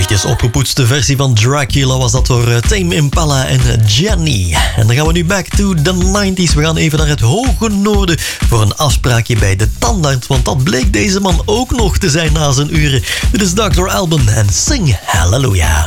netjes opgepoetste versie van Dracula was dat door Tame Impala en Jenny. En dan gaan we nu back to the 90s. We gaan even naar het hoge noorden voor een afspraakje bij de tandarts, want dat bleek deze man ook nog te zijn na zijn uren. Dit is Dr. Alban en Sing Hallelujah.